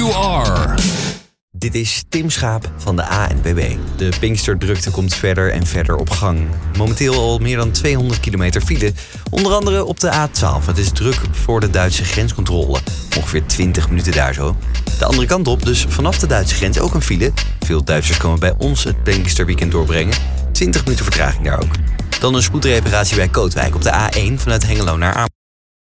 you are. Dit is Tim Schaap van de ANWB. De Pinksterdrukte komt verder en verder op gang. Momenteel al meer dan 200 kilometer file. Onder andere op de A12. Het is druk voor de Duitse grenscontrole. Ongeveer 20 minuten daar zo. De andere kant op, dus vanaf de Duitse grens ook een file. Veel Duitsers komen bij ons het Pinksterweekend doorbrengen. 20 minuten vertraging daar ook. Dan een spoedreparatie bij Kootwijk op de A1 vanuit Hengelo naar Amersfoort.